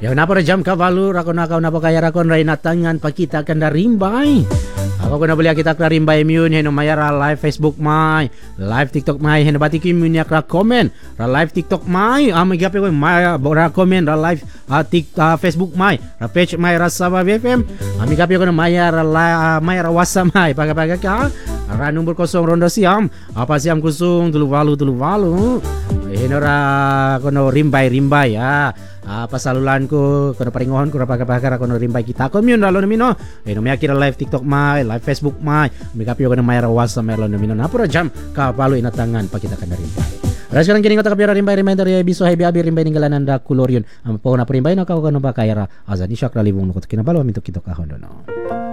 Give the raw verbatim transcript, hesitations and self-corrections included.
Ya na para jam kavalur ako na ka na kaya rakon ray natangan pakita kan darimbay. Ako ko na bali kita klarimbay immune heno mayara live Facebook may, live TikTok may heno bati kim nya kra comment. Ra live TikTok may, ah magapi ko may ra comment ra live uh, tik, uh, Facebook may, ra page may ra Sabah B F M. Ami gapi ko na mayara uh, mayara WhatsApp may paga-paga ka. Ra nomor kosong rondo siam, apa siam kusung tulu walu tulu walu. Heno ra kono rimbay-rimbay ah. Ah, pasalulan ko kono paringohon ko rapagapagara kono rimbay kita commune lalo namino eh no kira live TikTok mai live Facebook mai mikapio kono mayara wasa merlo namino napura jam ka palu inatangan pakita kan rimbay ras sekarang kini kota kapira rimbay reminder ya biso hebi abi rimbay ninggalan anda kulorion am po na rimbay na ka kono ba kayara azani syakra libung no kina balu minto kitok kahon dono.